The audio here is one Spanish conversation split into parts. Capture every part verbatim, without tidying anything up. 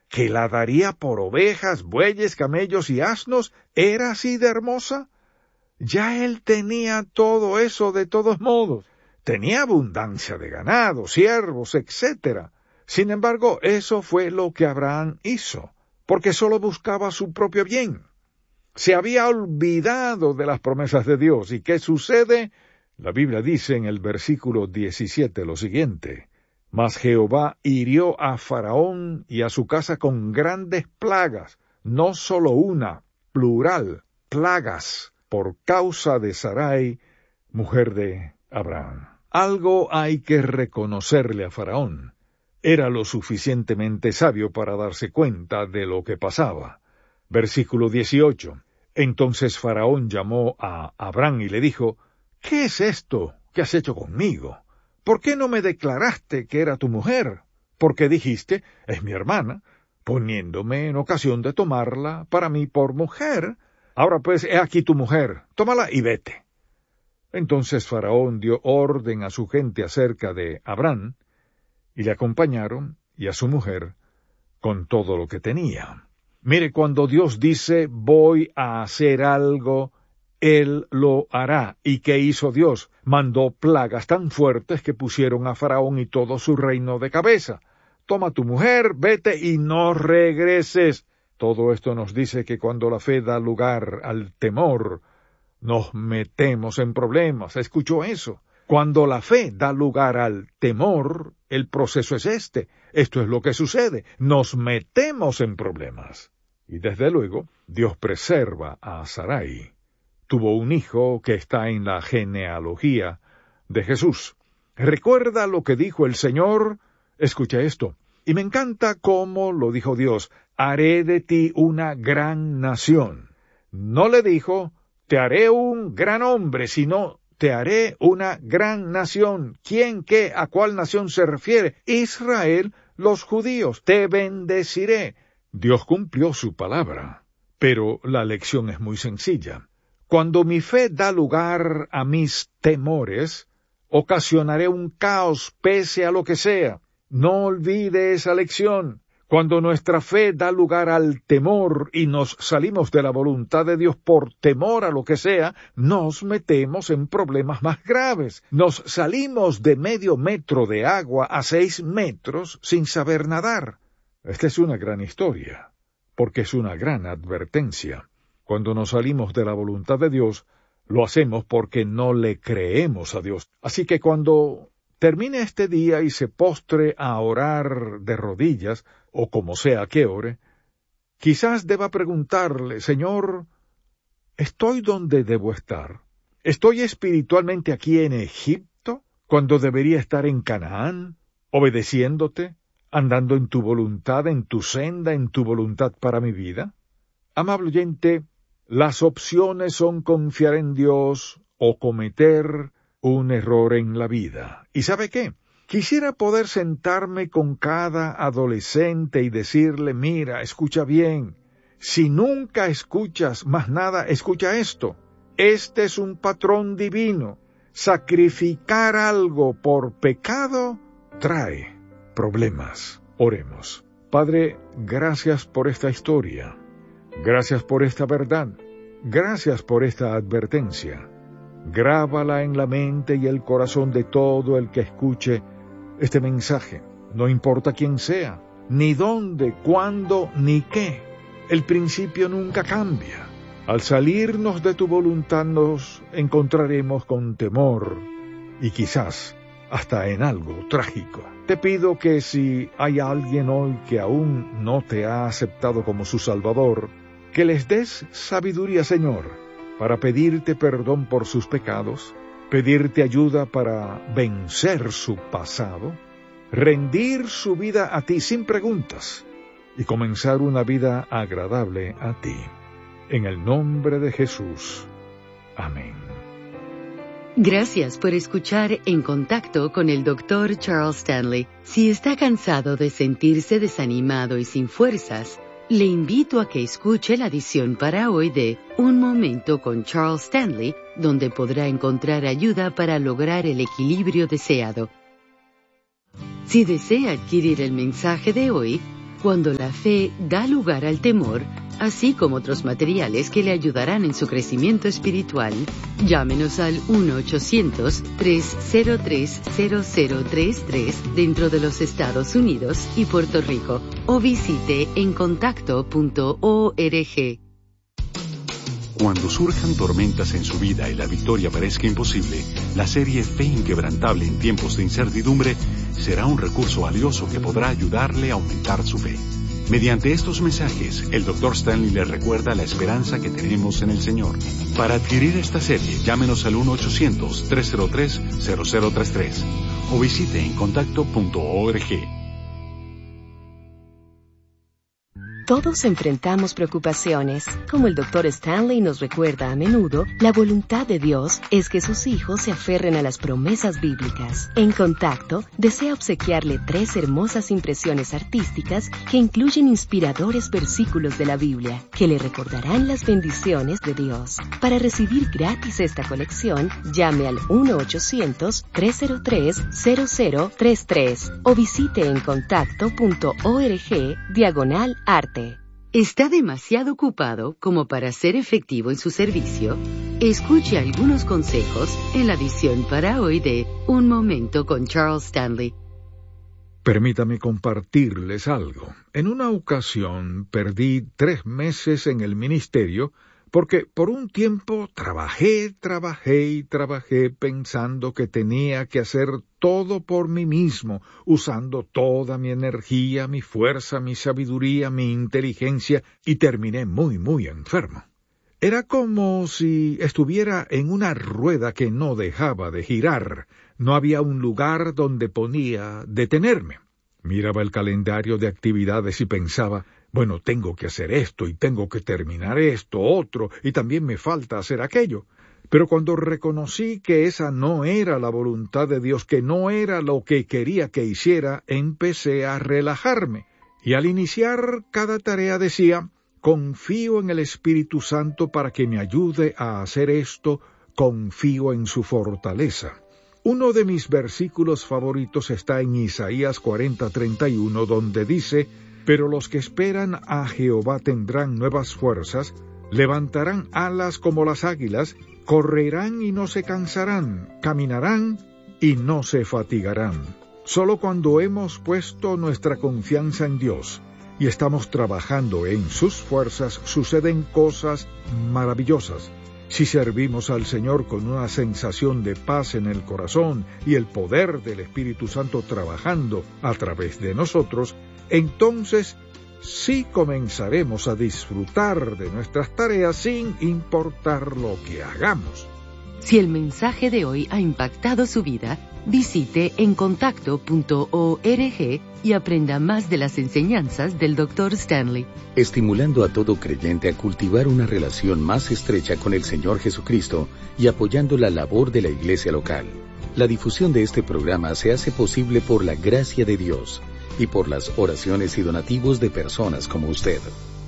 que la daría por ovejas, bueyes, camellos y asnos, era así de hermosa? Ya él tenía todo eso de todos modos. Tenía abundancia de ganado, siervos, etcétera. Sin embargo, eso fue lo que Abraham hizo, porque solo buscaba su propio bien. Se había olvidado de las promesas de Dios. ¿Y qué sucede? La Biblia dice en el versículo diecisiete lo siguiente: Mas Jehová hirió a Faraón y a su casa con grandes plagas, no solo una, plural, plagas, por causa de Sarai, mujer de Abraham. Algo hay que reconocerle a Faraón. Era lo suficientemente sabio para darse cuenta de lo que pasaba. Versículo dieciocho. Entonces Faraón llamó a Abraham y le dijo: ¿Qué es esto que has hecho conmigo? ¿Por qué no me declaraste que era tu mujer? Porque dijiste, es mi hermana, poniéndome en ocasión de tomarla para mí por mujer. Ahora pues, he aquí tu mujer, tómala y vete. Entonces Faraón dio orden a su gente acerca de Abraham, y le acompañaron, y a su mujer, con todo lo que tenía. Mire, cuando Dios dice, voy a hacer algo, Él lo hará. ¿Y qué hizo Dios? Mandó plagas tan fuertes que pusieron a Faraón y todo su reino de cabeza. Toma tu mujer, vete y no regreses. Todo esto nos dice que cuando la fe da lugar al temor, nos metemos en problemas. ¿Escuchó eso? Cuando la fe da lugar al temor, el proceso es este. Esto es lo que sucede. Nos metemos en problemas. Y desde luego, Dios preserva a Sarai. Tuvo un hijo que está en la genealogía de Jesús. ¿Recuerda lo que dijo el Señor? Escucha esto. Y me encanta cómo lo dijo Dios. Haré de ti una gran nación. No le dijo, te haré un gran hombre, sino te haré una gran nación. ¿Quién, qué, a cuál nación se refiere? Israel, los judíos. Te bendeciré. Dios cumplió su palabra. Pero la lección es muy sencilla. Cuando mi fe da lugar a mis temores, ocasionaré un caos pese a lo que sea. No olvide esa lección. Cuando nuestra fe da lugar al temor y nos salimos de la voluntad de Dios por temor a lo que sea, nos metemos en problemas más graves. Nos salimos de medio metro de agua a seis metros sin saber nadar. Esta es una gran historia, porque es una gran advertencia. Cuando nos salimos de la voluntad de Dios, lo hacemos porque no le creemos a Dios. Así que cuando termine este día y se postre a orar de rodillas, o como sea que ore, quizás deba preguntarle, Señor, ¿estoy donde debo estar? ¿Estoy espiritualmente aquí en Egipto, cuando debería estar en Canaán, obedeciéndote, andando en tu voluntad, en tu senda, en tu voluntad para mi vida? Amable oyente, las opciones son confiar en Dios o cometer un error en la vida. ¿Y sabe qué? Quisiera poder sentarme con cada adolescente y decirle, mira, escucha bien, si nunca escuchas más nada, escucha esto. Este es un patrón divino. Sacrificar algo por pecado trae problemas. Oremos. Padre, gracias por esta historia. Gracias por esta verdad. Gracias por esta advertencia. Grábala en la mente y el corazón de todo el que escuche este mensaje. No importa quién sea, ni dónde, cuándo, ni qué. El principio nunca cambia. Al salirnos de tu voluntad nos encontraremos con temor y quizás hasta en algo trágico. Te pido que si hay alguien hoy que aún no te ha aceptado como su Salvador, que les des sabiduría, Señor, para pedirte perdón por sus pecados, pedirte ayuda para vencer su pasado, rendir su vida a ti sin preguntas y comenzar una vida agradable a ti. En el nombre de Jesús. Amén. Gracias por escuchar En Contacto con el doctor Charles Stanley. Si está cansado de sentirse desanimado y sin fuerzas, le invito a que escuche la edición para hoy de Un Momento con Charles Stanley, donde podrá encontrar ayuda para lograr el equilibrio deseado. Si desea adquirir el mensaje de hoy, Cuando la fe da lugar al temor, así como otros materiales que le ayudarán en su crecimiento espiritual, llámenos al uno ochocientos, tres cero tres, cero cero tres tres dentro de los Estados Unidos y Puerto Rico o visite en contacto punto org. Cuando surjan tormentas en su vida y la victoria parezca imposible, la serie Fe Inquebrantable en tiempos de incertidumbre será un recurso valioso que podrá ayudarle a aumentar su fe. Mediante estos mensajes, el doctor Stanley le recuerda la esperanza que tenemos en el Señor. Para adquirir esta serie, llámenos al uno ochocientos, tres cero tres, cero cero tres tres o visite en contacto punto org. Todos enfrentamos preocupaciones. Como el doctor Stanley nos recuerda a menudo, la voluntad de Dios es que sus hijos se aferren a las promesas bíblicas. En Contacto, desea obsequiarle tres hermosas impresiones artísticas que incluyen inspiradores versículos de la Biblia, que le recordarán las bendiciones de Dios. Para recibir gratis esta colección, llame al uno ochocientos, tres cero tres, cero cero tres tres o visite en contacto punto org diagonal arte. ¿Está demasiado ocupado como para ser efectivo en su servicio? Escuche algunos consejos en la edición para hoy de Un Momento con Charles Stanley. Permítame compartirles algo. En una ocasión perdí tres meses en el ministerio porque por un tiempo trabajé, trabajé y trabajé pensando que tenía que hacer todo por mí mismo, usando toda mi energía, mi fuerza, mi sabiduría, mi inteligencia, y terminé muy, muy enfermo. Era como si estuviera en una rueda que no dejaba de girar. No había un lugar donde ponía detenerme. Miraba el calendario de actividades y pensaba, bueno, tengo que hacer esto y tengo que terminar esto, otro, y también me falta hacer aquello. Pero cuando reconocí que esa no era la voluntad de Dios, que no era lo que quería que hiciera, empecé a relajarme. Y al iniciar cada tarea decía, confío en el Espíritu Santo para que me ayude a hacer esto, confío en su fortaleza. Uno de mis versículos favoritos está en Isaías cuarenta treinta y uno, donde dice, pero los que esperan a Jehová tendrán nuevas fuerzas, levantarán alas como las águilas, correrán y no se cansarán, caminarán y no se fatigarán. Solo cuando hemos puesto nuestra confianza en Dios y estamos trabajando en sus fuerzas, suceden cosas maravillosas. Si servimos al Señor con una sensación de paz en el corazón y el poder del Espíritu Santo trabajando a través de nosotros, entonces sí comenzaremos a disfrutar de nuestras tareas sin importar lo que hagamos. Si el mensaje de hoy ha impactado su vida, visite en contacto punto org y aprenda más de las enseñanzas del doctor Stanley. Estimulando a todo creyente a cultivar una relación más estrecha con el Señor Jesucristo y apoyando la labor de la iglesia local. La difusión de este programa se hace posible por la gracia de Dios y por las oraciones y donativos de personas como usted.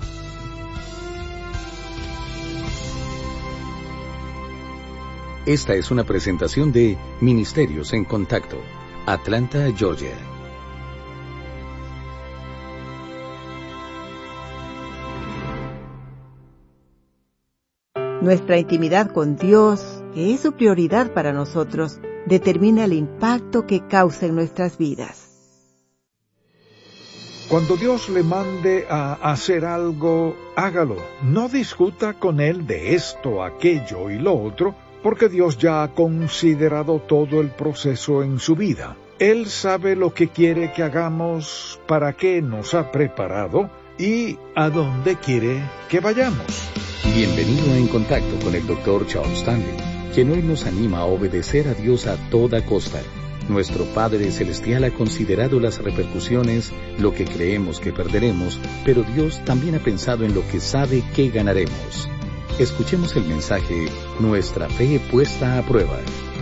Esta es una presentación de Ministerios en Contacto, Atlanta, Georgia. Nuestra intimidad con Dios, que es su prioridad para nosotros, determina el impacto que causa en nuestras vidas. Cuando Dios le mande a hacer algo, hágalo. No discuta con Él de esto, aquello y lo otro, porque Dios ya ha considerado todo el proceso en su vida. Él sabe lo que quiere que hagamos, para qué nos ha preparado y a dónde quiere que vayamos. Bienvenido a En Contacto con el doctor Charles Stanley, quien hoy nos anima a obedecer a Dios a toda costa. Nuestro Padre Celestial ha considerado las repercusiones, lo que creemos que perderemos, pero Dios también ha pensado en lo que sabe que ganaremos. Escuchemos el mensaje, Nuestra Fe Puesta a Prueba.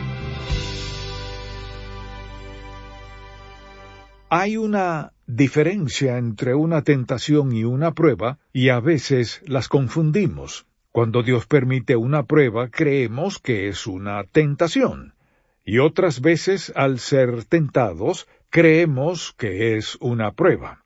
Hay una diferencia entre una tentación y una prueba, y a veces las confundimos. Cuando Dios permite una prueba, creemos que es una tentación. Y otras veces, al ser tentados, creemos que es una prueba.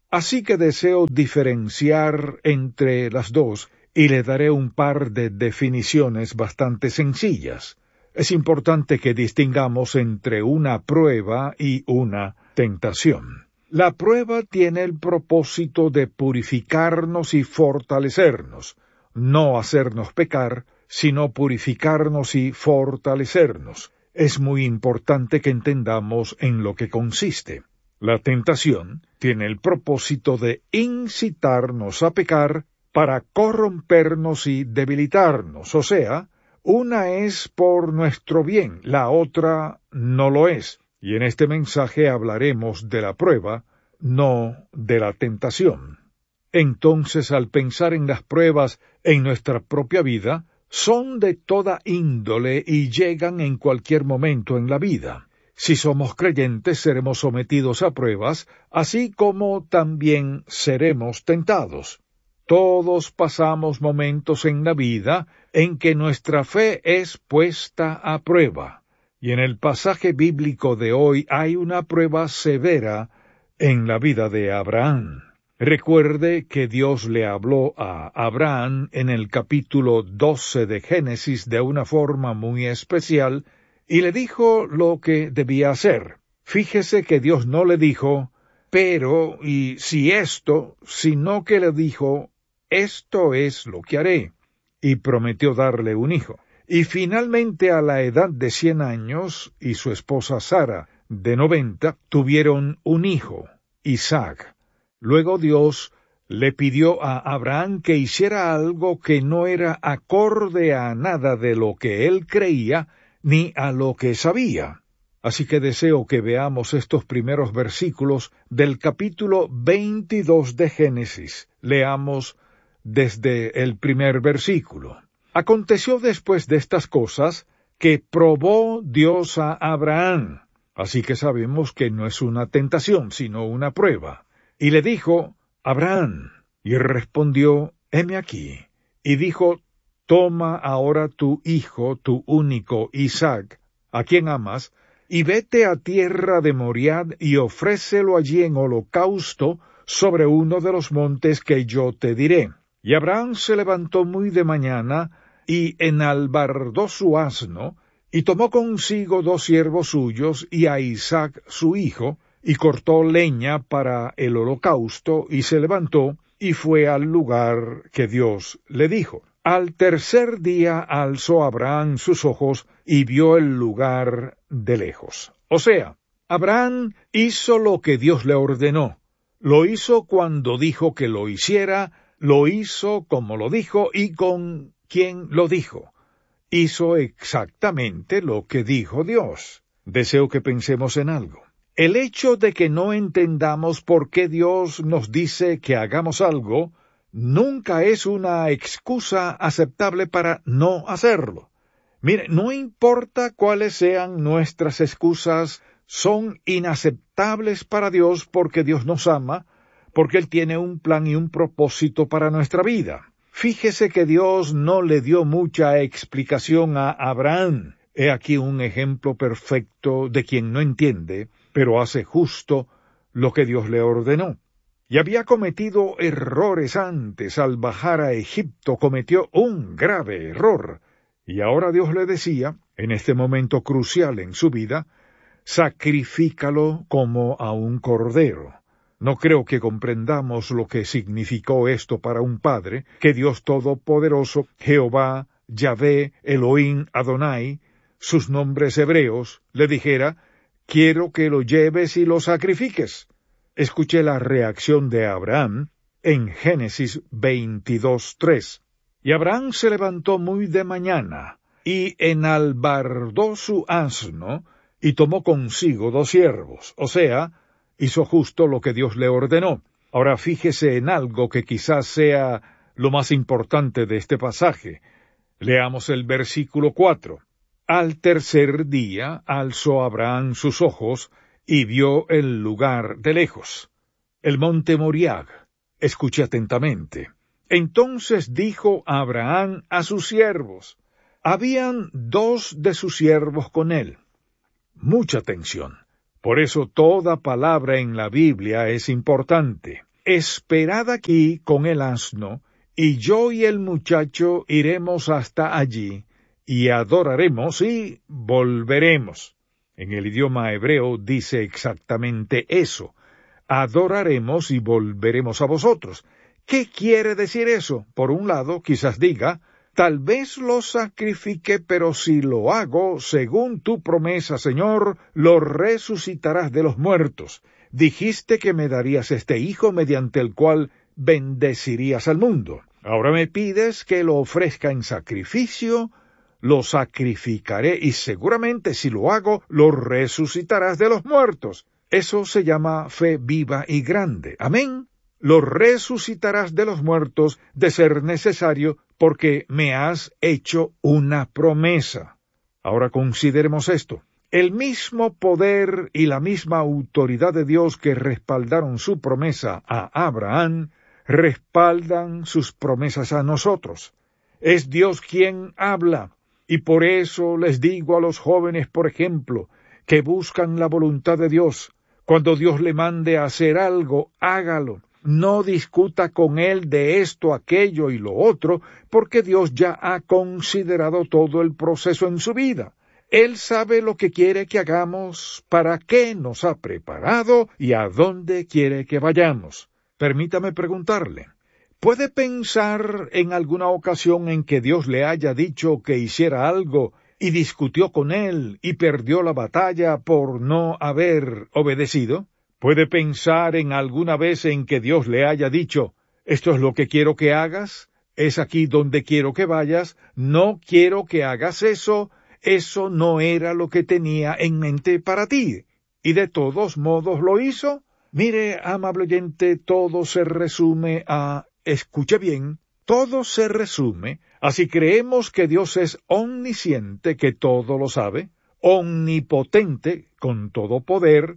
Así que deseo diferenciar entre las dos y le daré un par de definiciones bastante sencillas. Es importante que distingamos entre una prueba y una tentación. La prueba tiene el propósito de purificarnos y fortalecernos, no hacernos pecar, sino purificarnos y fortalecernos. Es muy importante que entendamos en lo que consiste. La tentación tiene el propósito de incitarnos a pecar para corrompernos y debilitarnos, o sea, una es por nuestro bien, la otra no lo es. Y en este mensaje hablaremos de la prueba, no de la tentación. Entonces, al pensar en las pruebas en nuestra propia vida, son de toda índole y llegan en cualquier momento en la vida. Si somos creyentes, seremos sometidos a pruebas, así como también seremos tentados. Todos pasamos momentos en la vida en que nuestra fe es puesta a prueba. Y en el pasaje bíblico de hoy hay una prueba severa en la vida de Abraham. Recuerde que Dios le habló a Abraham en el capítulo doce de Génesis de una forma muy especial y le dijo lo que debía hacer. Fíjese que Dios no le dijo, pero y si esto, sino que le dijo, esto es lo que haré, y prometió darle un hijo. Y finalmente a la edad de cien años, y su esposa Sara, de noventa, tuvieron un hijo, Isaac. Luego Dios le pidió a Abraham que hiciera algo que no era acorde a nada de lo que él creía, ni a lo que sabía. Así que deseo que veamos estos primeros versículos del capítulo veintidós de Génesis. Leamos desde el primer versículo. Aconteció después de estas cosas que probó Dios a Abraham. Así que sabemos que no es una tentación, sino una prueba. Y le dijo, Abraham, y respondió, heme aquí. Y dijo, toma ahora tu hijo, tu único Isaac, a quien amas, y vete a tierra de Moriad y ofrécelo allí en holocausto sobre uno de los montes que yo te diré. Y Abraham se levantó muy de mañana, y enalbardó su asno, y tomó consigo dos siervos suyos, y a Isaac su hijo, y cortó leña para el holocausto, y se levantó, y fue al lugar que Dios le dijo. Al tercer día alzó Abraham sus ojos, y vio el lugar de lejos. O sea, Abraham hizo lo que Dios le ordenó. Lo hizo cuando dijo que lo hiciera, lo hizo como lo dijo y con quien lo dijo. Hizo exactamente lo que dijo Dios. Deseo que pensemos en algo. El hecho de que no entendamos por qué Dios nos dice que hagamos algo, nunca es una excusa aceptable para no hacerlo. Mire, no importa cuáles sean nuestras excusas, son inaceptables para Dios porque Dios nos ama, porque Él tiene un plan y un propósito para nuestra vida. Fíjese que Dios no le dio mucha explicación a Abraham. He aquí un ejemplo perfecto de quien no entiende, pero hace justo lo que Dios le ordenó. Y había cometido errores antes. Al bajar a Egipto cometió un grave error. Y ahora Dios le decía, en este momento crucial en su vida, sacrifícalo como a un cordero. No creo que comprendamos lo que significó esto para un padre, que Dios Todopoderoso, Jehová, Yahvé, Elohim, Adonai, sus nombres hebreos, le dijera, quiero que lo lleves y lo sacrifiques. Escuché la reacción de Abraham en Génesis veintidós tres. Y Abraham se levantó muy de mañana, y enalbardó su asno, y tomó consigo dos siervos, o sea, hizo justo lo que Dios le ordenó. Ahora fíjese en algo que quizás sea lo más importante de este pasaje. Leamos el versículo cuatro. Al tercer día alzó Abraham sus ojos y vio el lugar de lejos, el monte Moriah. Escuche atentamente. Entonces dijo Abraham a sus siervos. Habían dos de sus siervos con él. Mucha atención. Por eso toda palabra en la Biblia es importante. esperad aquí con el asno, y yo y el muchacho iremos hasta allí, y adoraremos y volveremos. En el idioma hebreo dice exactamente eso. Adoraremos y volveremos a vosotros. ¿Qué quiere decir eso? Por un lado, quizás diga, tal vez lo sacrifique, pero si lo hago, según tu promesa, Señor, lo resucitarás de los muertos. Dijiste que me darías este hijo mediante el cual bendecirías al mundo. Ahora me pides que lo ofrezca en sacrificio, lo sacrificaré y seguramente si lo hago, lo resucitarás de los muertos. Eso se llama fe viva y grande. Amén. Lo resucitarás de los muertos de ser necesario porque me has hecho una promesa. Ahora consideremos esto. El mismo poder y la misma autoridad de Dios que respaldaron su promesa a Abraham, respaldan sus promesas a nosotros. Es Dios quien habla, y por eso les digo a los jóvenes, por ejemplo, que buscan la voluntad de Dios. Cuando Dios le mande a hacer algo, hágalo. No discuta con Él de esto, aquello y lo otro, porque Dios ya ha considerado todo el proceso en su vida. Él sabe lo que quiere que hagamos, para qué nos ha preparado y a dónde quiere que vayamos. Permítame preguntarle, ¿puede pensar en alguna ocasión en que Dios le haya dicho que hiciera algo y discutió con Él y perdió la batalla por no haber obedecido? ¿Puede pensar en alguna vez en que Dios le haya dicho, esto es lo que quiero que hagas, es aquí donde quiero que vayas, no quiero que hagas eso, eso no era lo que tenía en mente para ti, y de todos modos lo hizo? Mire, amable oyente, todo se resume a, escuche bien, todo se resume a si creemos que Dios es omnisciente, que todo lo sabe, omnipotente, con todo poder,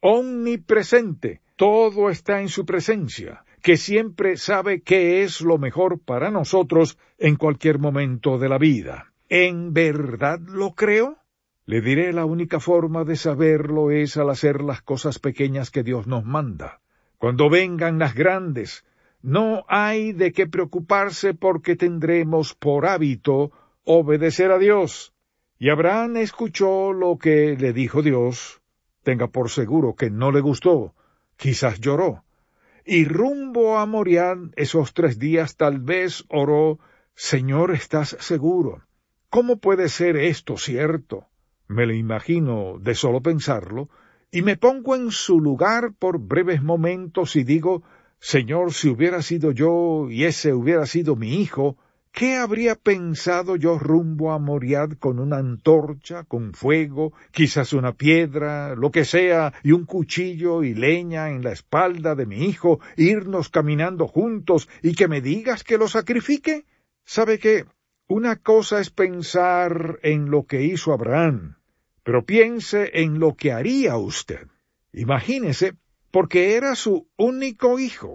omnipresente, todo está en su presencia, que siempre sabe qué es lo mejor para nosotros en cualquier momento de la vida. ¿En verdad lo creo? Le diré, la única forma de saberlo es al hacer las cosas pequeñas que Dios nos manda. Cuando vengan las grandes, no hay de qué preocuparse porque tendremos por hábito obedecer a Dios. Y Abraham escuchó lo que le dijo Dios. Tenga por seguro que no le gustó, quizás lloró. Y rumbo a Moriah, esos tres días tal vez oró, Señor, ¿estás seguro? ¿Cómo puede ser esto cierto? Me lo imagino de solo pensarlo, y me pongo en su lugar por breves momentos y digo, Señor, si hubiera sido yo y ese hubiera sido mi hijo, ¿qué habría pensado yo rumbo a Moriah con una antorcha, con fuego, quizás una piedra, lo que sea, y un cuchillo y leña en la espalda de mi hijo, irnos caminando juntos y que me digas que lo sacrifique? ¿Sabe qué? Una cosa es pensar en lo que hizo Abraham, pero piense en lo que haría usted. Imagínese, porque era su único hijo.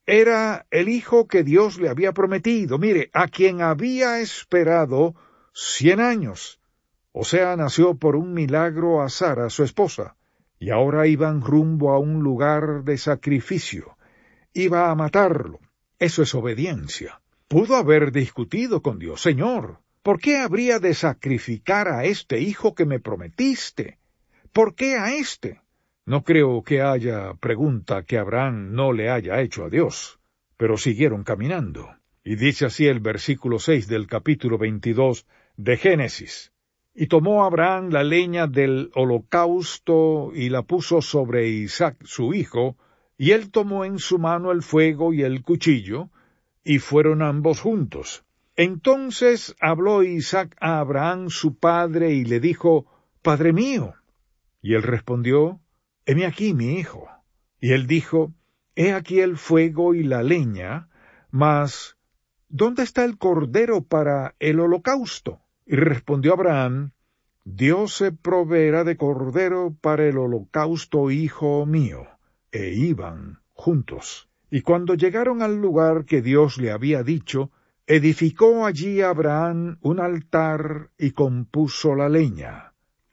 Era el hijo que Dios le había prometido, mire, a quien había esperado cien años. O sea, nació por un milagro a Sara, su esposa, y ahora iban rumbo a un lugar de sacrificio. Iba a matarlo. Eso es obediencia. Pudo haber discutido con Dios, Señor, ¿por qué habría de sacrificar a este hijo que me prometiste? ¿Por qué a este? No creo que haya pregunta que Abraham no le haya hecho a Dios, pero siguieron caminando. Y dice así el versículo seis del capítulo veintidós de Génesis. Y tomó Abraham la leña del holocausto y la puso sobre Isaac su hijo, y él tomó en su mano el fuego y el cuchillo, y fueron ambos juntos. Entonces habló Isaac a Abraham su padre y le dijo, Padre mío. Y él respondió, Heme aquí, mi hijo. Y él dijo, He aquí el fuego y la leña, mas ¿dónde está el cordero para el holocausto? Y respondió Abraham, Dios se proveerá de cordero para el holocausto, hijo mío. E iban juntos. Y cuando llegaron al lugar que Dios le había dicho, edificó allí Abraham un altar y compuso la leña.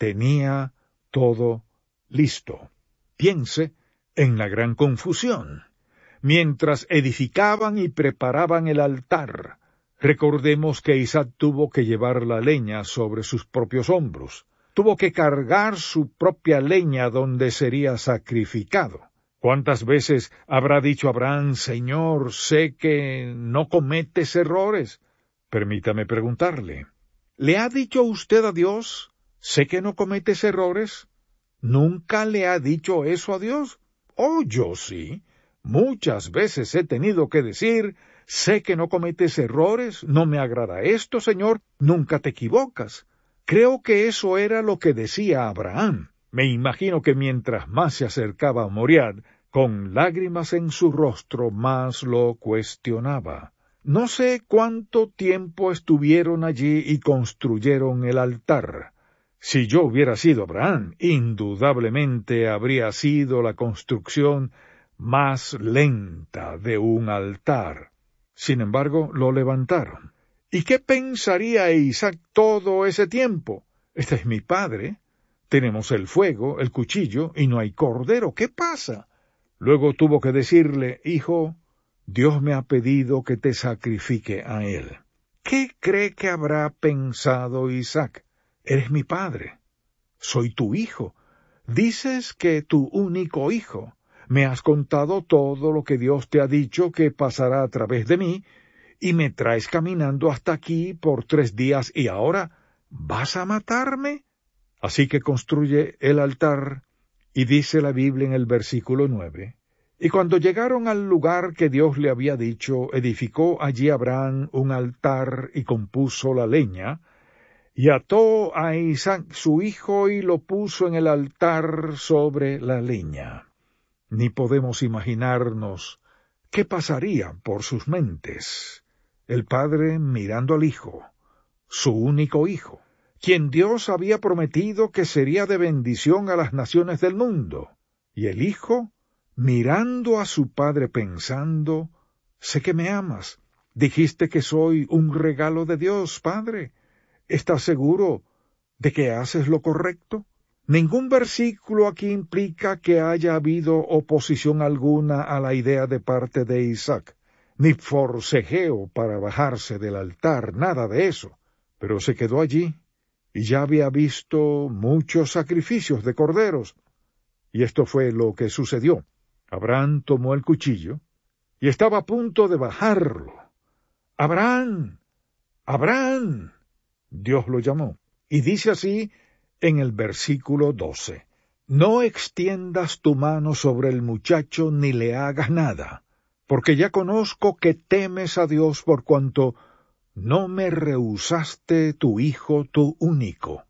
Tenía todo listo. Piense en la gran confusión. mientras edificaban y preparaban el altar. Recordemos que Isaac tuvo que llevar la leña sobre sus propios hombros. Tuvo que cargar su propia leña donde sería sacrificado. ¿Cuántas veces habrá dicho Abraham, Señor, sé que no cometes errores? Permítame preguntarle, ¿le ha dicho usted a Dios, sé que no cometes errores? ¿Nunca le ha dicho eso a Dios? Oh, yo sí. Muchas veces he tenido que decir, sé que no cometes errores, no me agrada esto, Señor, nunca te equivocas. Creo que eso era lo que decía Abraham. Me imagino que mientras más se acercaba a Moriah, con lágrimas en su rostro, más lo cuestionaba. No sé cuánto tiempo estuvieron allí y construyeron el altar. Si yo hubiera sido Abraham, indudablemente habría sido la construcción más lenta de un altar. Sin embargo, lo levantaron. ¿Y qué pensaría Isaac todo ese tiempo? Este es mi padre. Tenemos el fuego, el cuchillo, y no hay cordero. ¿Qué pasa? Luego tuvo que decirle, hijo, Dios me ha pedido que te sacrifique a él. ¿Qué cree que habrá pensado Isaac? Eres mi padre. Soy tu hijo. Dices que tu único hijo. Me has contado todo lo que Dios te ha dicho que pasará a través de mí, y me traes caminando hasta aquí por tres días, y ahora, ¿vas a matarme? Así que construye el altar, y dice la Biblia en el versículo nueve, y cuando llegaron al lugar que Dios le había dicho, edificó allí Abraham un altar y compuso la leña, y ató a Isaac su hijo y lo puso en el altar sobre la leña. Ni podemos imaginarnos qué pasaría por sus mentes. El padre mirando al hijo, su único hijo, quien Dios había prometido que sería de bendición a las naciones del mundo, y el hijo mirando a su padre pensando, sé que me amas, dijiste que soy un regalo de Dios, padre. ¿Estás seguro de que haces lo correcto? Ningún versículo aquí implica que haya habido oposición alguna a la idea de parte de Isaac, ni forcejeo para bajarse del altar, nada de eso. Pero se quedó allí, y ya había visto muchos sacrificios de corderos. Y esto fue lo que sucedió. Abraham tomó el cuchillo, y estaba a punto de bajarlo. ¡Abraham! ¡Abraham! Dios lo llamó, y dice así en el versículo doce, no extiendas tu mano sobre el muchacho ni le hagas nada, porque ya conozco que temes a Dios por cuanto no me rehusaste tu hijo, tu único.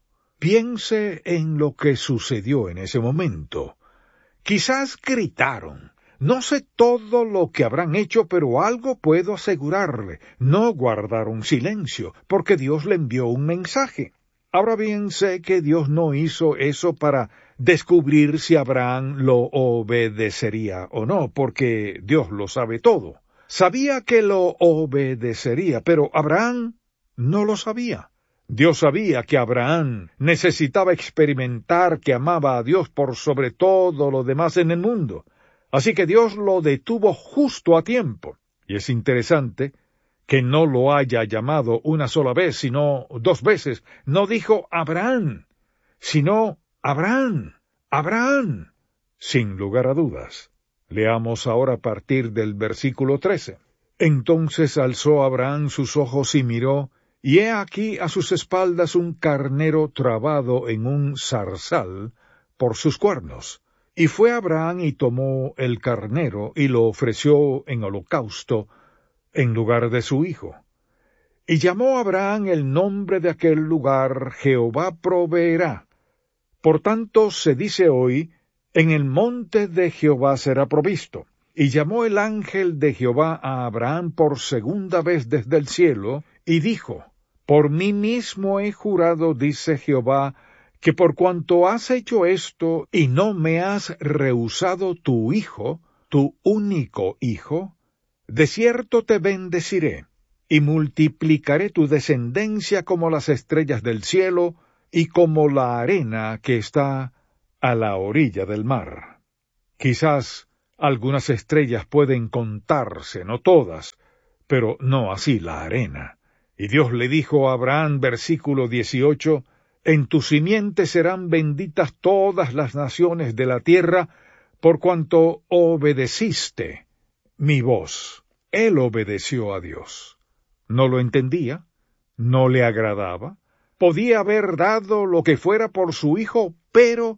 Piense en lo que sucedió en ese momento. Quizás gritaron. No sé todo lo que habrán hecho, pero algo puedo asegurarle. No guardaron silencio, porque Dios le envió un mensaje. Ahora bien, sé que Dios no hizo eso para descubrir si Abraham lo obedecería o no, porque Dios lo sabe todo. Sabía que lo obedecería, pero Abraham no lo sabía. Dios sabía que Abraham necesitaba experimentar que amaba a Dios por sobre todo lo demás en el mundo. Así que Dios lo detuvo justo a tiempo. Y es interesante que no lo haya llamado una sola vez, sino dos veces. No dijo Abraham, sino Abraham, Abraham, sin lugar a dudas. Leamos ahora a partir del versículo trece. Entonces alzó Abraham sus ojos y miró, y he aquí a sus espaldas un carnero trabado en un zarzal por sus cuernos. Y fue Abraham y tomó el carnero y lo ofreció en holocausto en lugar de su hijo. Y llamó Abraham el nombre de aquel lugar Jehová proveerá. Por tanto se dice hoy, en el monte de Jehová será provisto. Y llamó el ángel de Jehová a Abraham por segunda vez desde el cielo, y dijo, por mí mismo he jurado, dice Jehová, que por cuanto has hecho esto y no me has rehusado tu hijo, tu único hijo, de cierto te bendeciré, y multiplicaré tu descendencia como las estrellas del cielo y como la arena que está a la orilla del mar. Quizás Algunas estrellas pueden contarse, no todas, pero no así la arena. Y Dios le dijo a Abraham, versículo dieciocho, «En tu simiente serán benditas todas las naciones de la tierra, por cuanto obedeciste mi voz». Él obedeció a Dios. No lo entendía, no le agradaba, podía haber dado lo que fuera por su hijo, pero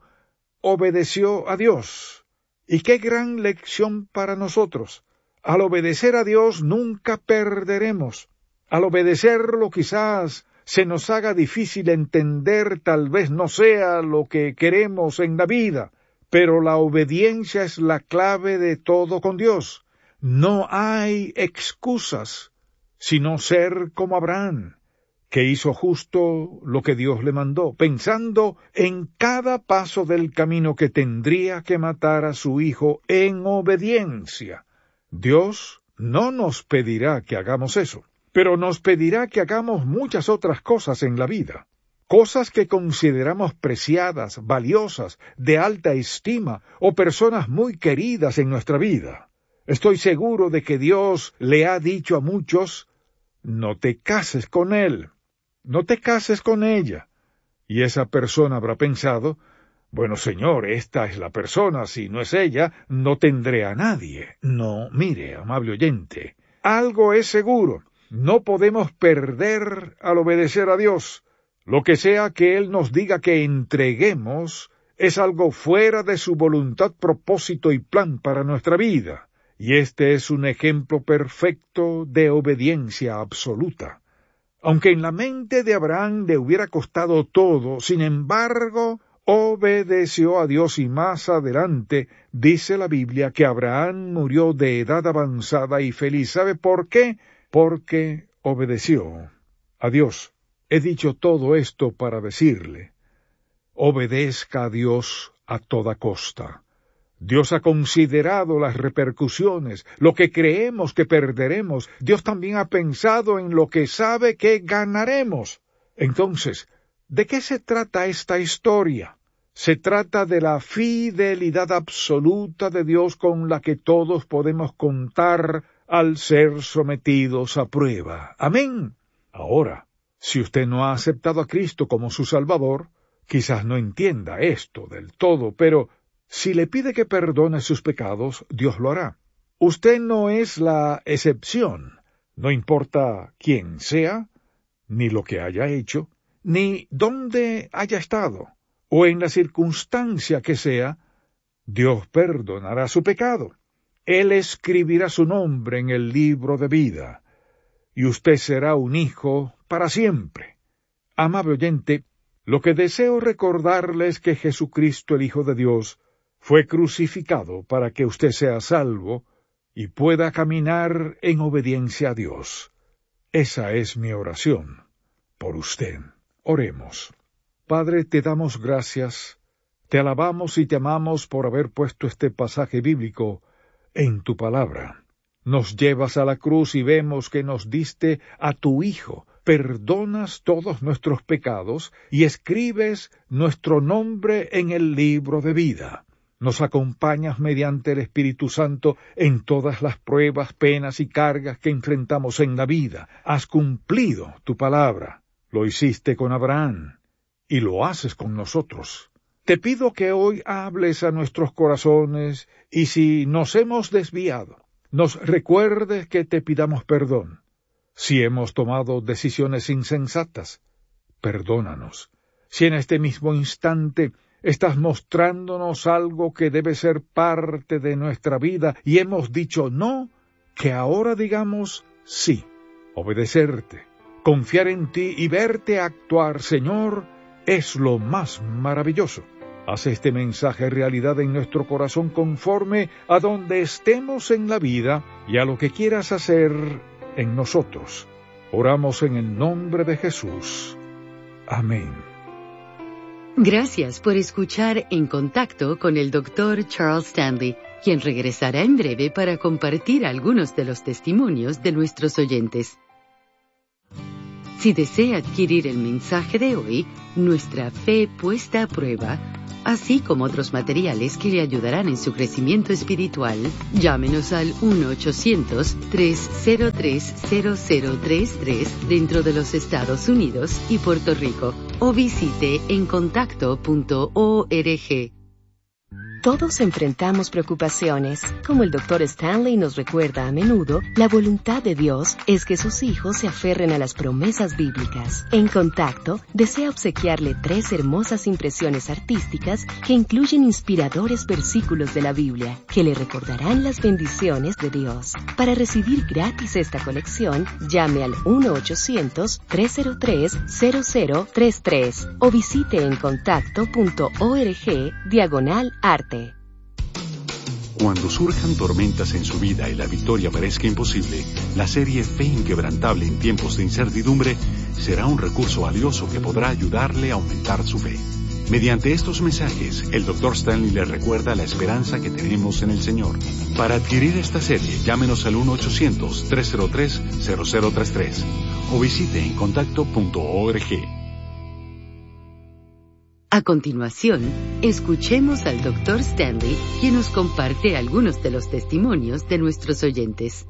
obedeció a Dios. Y qué gran lección para nosotros. Al obedecer a Dios nunca perderemos. Al obedecerlo quizás se nos haga difícil entender, tal vez no sea lo que queremos en la vida, pero la obediencia es la clave de todo con Dios. No hay excusas, sino ser como Abraham, que hizo justo lo que Dios le mandó, pensando en cada paso del camino que tendría que matar a su hijo en obediencia. Dios no nos pedirá que hagamos eso, pero nos pedirá que hagamos muchas otras cosas en la vida, cosas que consideramos preciadas, valiosas, de alta estima, o personas muy queridas en nuestra vida. Estoy seguro de que Dios le ha dicho a muchos, no te cases con él, no te cases con ella. Y esa persona habrá pensado, bueno, Señor, esta es la persona, si no es ella, no tendré a nadie. No, mire, amable oyente, algo es seguro, no podemos perder al obedecer a Dios. Lo que sea que Él nos diga que entreguemos, es algo fuera de su voluntad, propósito y plan para nuestra vida. Y este es un ejemplo perfecto de obediencia absoluta. Aunque en la mente de Abraham le hubiera costado todo, sin embargo, obedeció a Dios y más adelante dice la Biblia que Abraham murió de edad avanzada y feliz. ¿Sabe por qué? Porque obedeció a Dios. He dicho todo esto para decirle, obedezca a Dios a toda costa. Dios ha considerado las repercusiones, lo que creemos que perderemos. Dios también ha pensado en lo que sabe que ganaremos. Entonces, ¿de qué se trata esta historia? Se trata de la fidelidad absoluta de Dios con la que todos podemos contar al ser sometidos a prueba. Amén. Ahora, si usted no ha aceptado a Cristo como su Salvador, quizás no entienda esto del todo, pero si le pide que perdone sus pecados, Dios lo hará. Usted no es la excepción. No importa quién sea, ni lo que haya hecho, ni dónde haya estado, o en la circunstancia que sea, Dios perdonará su pecado. Él escribirá su nombre en el libro de vida, y usted será un hijo para siempre. Amable oyente, lo que deseo recordarle es que Jesucristo, el Hijo de Dios, fue crucificado para que usted sea salvo y pueda caminar en obediencia a Dios. Esa es mi oración por usted. Oremos. Padre, te damos gracias, te alabamos y te amamos por haber puesto este pasaje bíblico en tu palabra. Nos llevas a la cruz y vemos que nos diste a tu Hijo, perdonas todos nuestros pecados y escribes nuestro nombre en el libro de vida. Nos acompañas mediante el Espíritu Santo en todas las pruebas, penas y cargas que enfrentamos en la vida. Has cumplido tu palabra. Lo hiciste con Abraham y lo haces con nosotros. Te pido que hoy hables a nuestros corazones y si nos hemos desviado, nos recuerdes que te pidamos perdón. Si hemos tomado decisiones insensatas, perdónanos. Si en este mismo instante estás mostrándonos algo que debe ser parte de nuestra vida y hemos dicho no, que ahora digamos sí. Obedecerte, confiar en ti y verte actuar, Señor, es lo más maravilloso. Haz este mensaje realidad en nuestro corazón conforme a donde estemos en la vida y a lo que quieras hacer en nosotros. Oramos en el nombre de Jesús. Amén. Gracias por escuchar En Contacto con el doctor Charles Stanley, quien regresará en breve para compartir algunos de los testimonios de nuestros oyentes. Si desea adquirir el mensaje de hoy, Nuestra Fe Puesta a Prueba, así como otros materiales que le ayudarán en su crecimiento espiritual. Llámenos al uno ochocientos, tres cero tres, cero cero tres tres dentro de los Estados Unidos y Puerto Rico o visite en contacto punto org. Todos enfrentamos preocupaciones. Como el doctor Stanley nos recuerda a menudo, la voluntad de Dios es que sus hijos se aferren a las promesas bíblicas. En Contacto, desea obsequiarle tres hermosas impresiones artísticas que incluyen inspiradores versículos de la Biblia, que le recordarán las bendiciones de Dios. Para recibir gratis esta colección, llame al uno ochocientos, tres cero tres, cero cero tres tres o visite en contacto punto org diagonal arte. Cuando surjan tormentas en su vida y la victoria parezca imposible, la serie Fe Inquebrantable en tiempos de incertidumbre será un recurso valioso que podrá ayudarle a aumentar su fe. Mediante estos mensajes, el doctor Stanley le recuerda la esperanza que tenemos en el Señor. Para adquirir esta serie, llámenos al uno ochocientos, tres cero tres, cero cero tres tres o visite en contacto punto org. A continuación, escuchemos al doctor Stanley, quien nos comparte algunos de los testimonios de nuestros oyentes.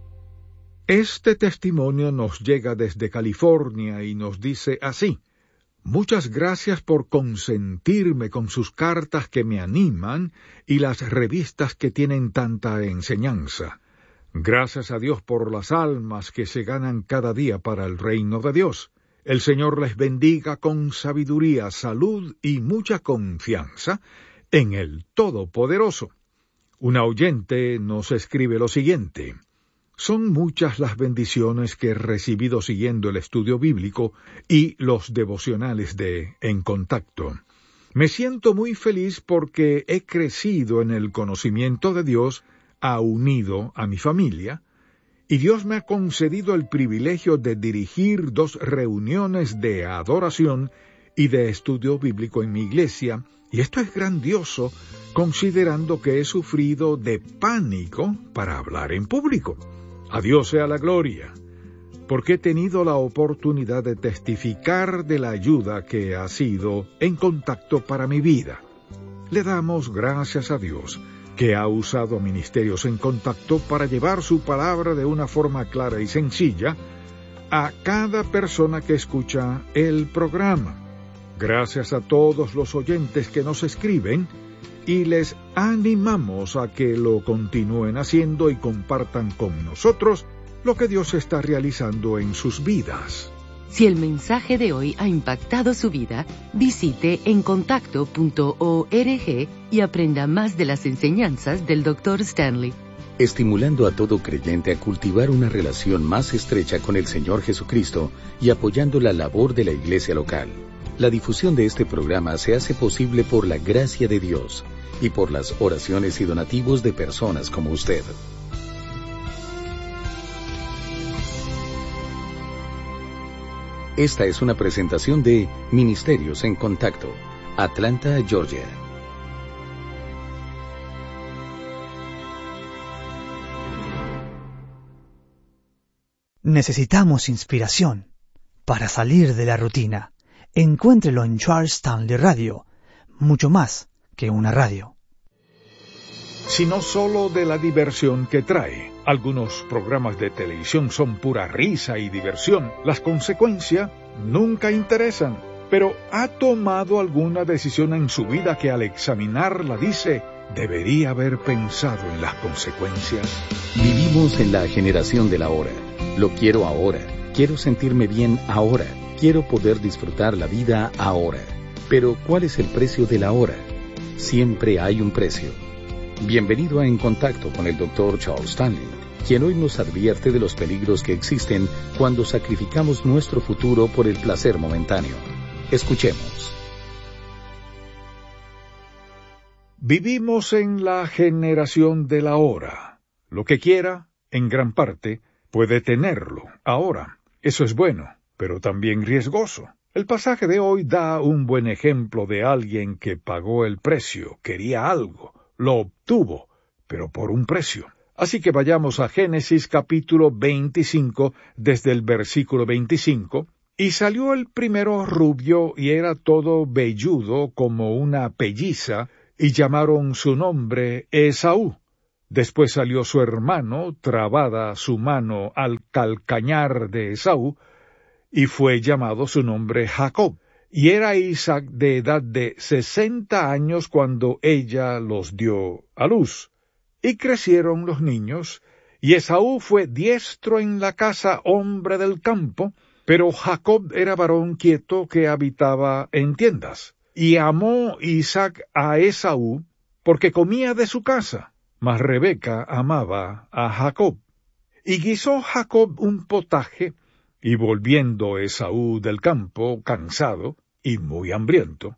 Este testimonio nos llega desde California y nos dice así: muchas gracias por consentirme con sus cartas que me animan y las revistas que tienen tanta enseñanza. Gracias a Dios por las almas que se ganan cada día para el reino de Dios. El Señor les bendiga con sabiduría, salud y mucha confianza en el Todopoderoso. Una oyente nos escribe lo siguiente: son muchas las bendiciones que he recibido siguiendo el estudio bíblico y los devocionales de En Contacto. Me siento muy feliz porque he crecido en el conocimiento de Dios, ha unido a mi familia, y Dios me ha concedido el privilegio de dirigir dos reuniones de adoración y de estudio bíblico en mi iglesia, y esto es grandioso, considerando que he sufrido de pánico para hablar en público. A Dios sea la gloria, porque he tenido la oportunidad de testificar de la ayuda que ha sido En Contacto para mi vida. Le damos gracias a Dios, que ha usado Ministerios En Contacto para llevar su palabra de una forma clara y sencilla a cada persona que escucha el programa. Gracias a todos los oyentes que nos escriben y les animamos a que lo continúen haciendo y compartan con nosotros lo que Dios está realizando en sus vidas. Si el mensaje de hoy ha impactado su vida, visite en contacto punto org y aprenda más de las enseñanzas del doctor Stanley. Estimulando a todo creyente a cultivar una relación más estrecha con el Señor Jesucristo y apoyando la labor de la iglesia local. La difusión de este programa se hace posible por la gracia de Dios y por las oraciones y donativos de personas como usted. Esta es una presentación de Ministerios en Contacto, Atlanta, Georgia. Necesitamos inspiración para salir de la rutina. Encuéntrelo en Charles Stanley Radio, mucho más que una radio. Sino solo de la diversión que trae. Algunos programas de televisión son pura risa y diversión. Las consecuencias nunca interesan. Pero ¿ha tomado alguna decisión en su vida que al examinarla dice, debería haber pensado en las consecuencias? Vivimos en la generación del ahora. Lo quiero ahora. Quiero sentirme bien ahora. Quiero poder disfrutar la vida ahora. Pero ¿cuál es el precio de la hora? Siempre hay un precio. Bienvenido a En Contacto con el doctor Charles Stanley, quien hoy nos advierte de los peligros que existen cuando sacrificamos nuestro futuro por el placer momentáneo. Escuchemos. Vivimos en la generación de la hora. Lo que quiera, en gran parte, puede tenerlo ahora. Eso es bueno, pero también riesgoso. El pasaje de hoy da un buen ejemplo de alguien que pagó el precio, quería algo, lo obtuvo, pero por un precio. Así que vayamos a Génesis capítulo veinticinco, desde el versículo veinticinco, Y salió el primero rubio y era todo velludo como una pelliza, y llamaron su nombre Esaú. Después salió su hermano, trabada su mano al calcañar de Esaú, y fue llamado su nombre Jacob. Y era Isaac de edad de sesenta años cuando ella los dio a luz. Y crecieron los niños, y Esaú fue diestro en la casa, hombre del campo, pero Jacob era varón quieto que habitaba en tiendas. Y amó Isaac a Esaú, porque comía de su casa, mas Rebeca amaba a Jacob. Y guisó Jacob un potaje, y volviendo Esaú del campo, cansado y muy hambriento,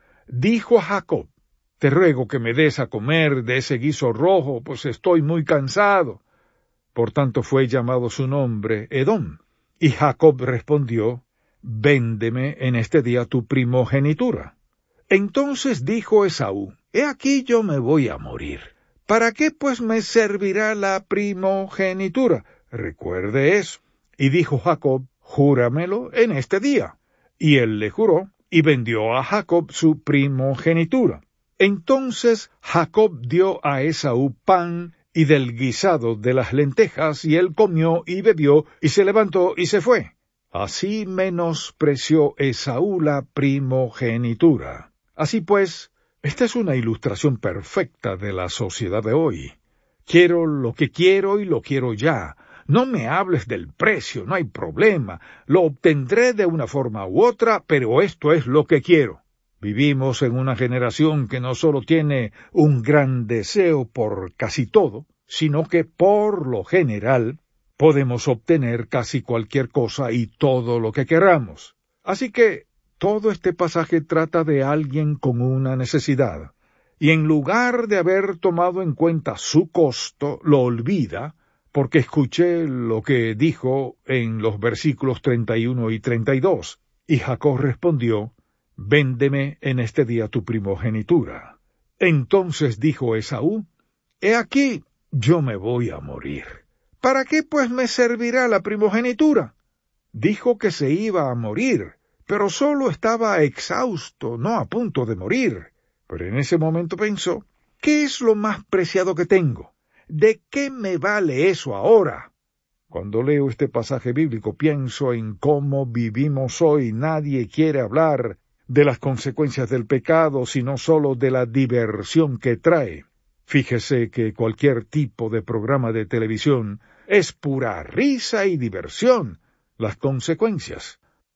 dijo a Jacob, «Te ruego que me des a comer de ese guiso rojo, pues estoy muy cansado». Por tanto fue llamado su nombre Edom. Y Jacob respondió, «Véndeme en este día tu primogenitura». Entonces dijo Esaú, «He aquí yo me voy a morir. ¿Para qué pues me servirá la primogenitura? Recuerde eso». Y dijo Jacob, «Júramelo en este día». Y él le juró, y vendió a Jacob su primogenitura. Entonces Jacob dio a Esaú pan y del guisado de las lentejas, y él comió y bebió, y se levantó y se fue. Así menospreció Esaú la primogenitura. Así pues, esta es una ilustración perfecta de la sociedad de hoy. Quiero lo que quiero y lo quiero ya. No me hables del precio, no hay problema. Lo obtendré de una forma u otra, pero esto es lo que quiero. Vivimos en una generación que no solo tiene un gran deseo por casi todo, sino que por lo general podemos obtener casi cualquier cosa y todo lo que queramos. Así que todo este pasaje trata de alguien con una necesidad, y en lugar de haber tomado en cuenta su costo, lo olvida, porque escuché lo que dijo en los versículos treinta y uno y treinta y dos, y Jacob respondió, «Véndeme en este día tu primogenitura». Entonces dijo Esaú, «He aquí, yo me voy a morir. ¿Para qué pues me servirá la primogenitura?» Dijo que se iba a morir, pero solo estaba exhausto, no a punto de morir. Pero en ese momento pensó, ¿qué es lo más preciado que tengo? ¿De qué me vale eso ahora? Cuando leo este pasaje bíblico pienso en cómo vivimos hoy. Nadie quiere hablar de las consecuencias del pecado, sino solo de la diversión que trae. Fíjese que cualquier tipo de programa de televisión es pura risa y diversión. Las consecuencias